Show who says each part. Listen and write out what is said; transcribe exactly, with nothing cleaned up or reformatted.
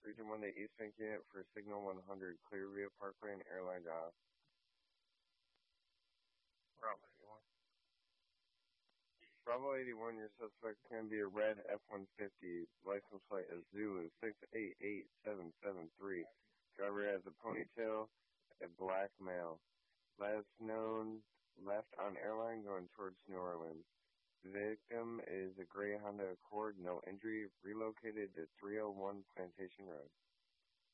Speaker 1: Region one to East Bank Unit for Signal one hundred, Clearview Parkway and Airline Drive. Bravo eighty-one. Bravo eighty-one, your suspect can be a red F one fifty. License plate is Zulu six eight eight seven seven three. Driver has a ponytail, a black male. Last known left on airline going towards New Orleans. The victim is a gray Honda Accord, no injury, relocated to three oh one Plantation Road.